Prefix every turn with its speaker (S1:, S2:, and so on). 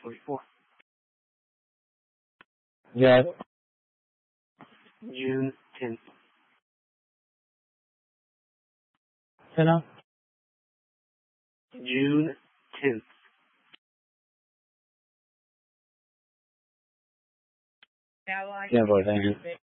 S1: 44.
S2: Yes.
S1: June 10th.
S2: Sino?
S1: June 10th.
S2: Yeah, boy, thank you.